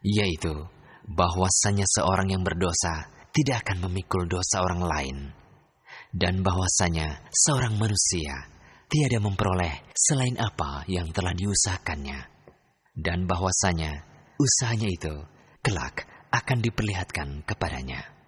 yaitu bahwasanya seorang yang berdosa tidak akan memikul dosa orang lain, dan bahwasanya seorang manusia tiada memperoleh selain apa yang telah diusahakannya, dan bahwasanya usahanya itu kelak akan diperlihatkan kepadanya.